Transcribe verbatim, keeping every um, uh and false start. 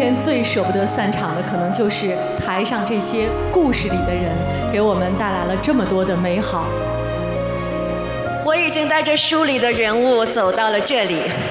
天最舍不得散场的，可能就是台上这些故事里的人，给我们带来了这么多的美好。 我已经带着书里的人物走到了这里。